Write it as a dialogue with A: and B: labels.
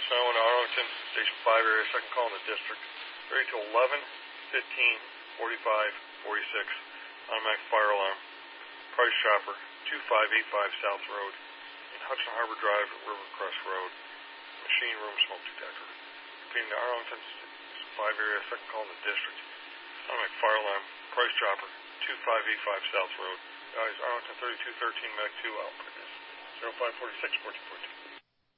A: Snow in Arlington, Station 5 area, second call in the district. Ready to 11, 15, 45, 46. Automatic fire alarm. Price Chopper, 2585 South Road. In Hudson Harbor Drive, Rivercrest Road. Machine room smoke detector. Repeating the Arlington 5 area, second call in the district. Automatic fire alarm. Price Chopper, 2585 South Road. Guys, Arlington 3213, Medic 2 out. 0546, 1414.